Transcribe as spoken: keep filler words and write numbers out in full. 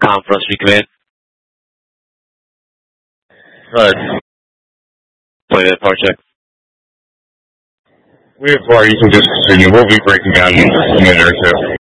Conference we commit. Right. Play that power check. We have four. You can just continue. We'll be breaking down in a minute or two.